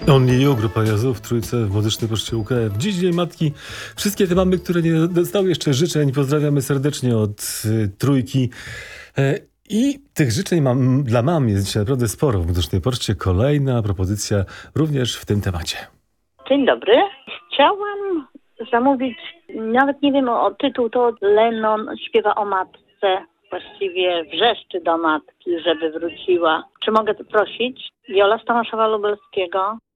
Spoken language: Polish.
Only You, grupa Jazzu w Trójce w Muzycznej Poczcie UKF. Dziś Dzień Matki. Wszystkie te mamy, które nie dostały jeszcze życzeń, pozdrawiamy serdecznie od Trójki. I tych życzeń dla mam jest dzisiaj naprawdę sporo w Muzycznej Poczcie. Kolejna propozycja również w tym temacie. Dzień dobry. Chciałam zamówić, nawet nie wiem o tytuł, to Lennon śpiewa o matce. Właściwie wrzeszczy do matki, żeby wróciła. Czy mogę prosić? Wiola z Tomaszowa Lubelskiego.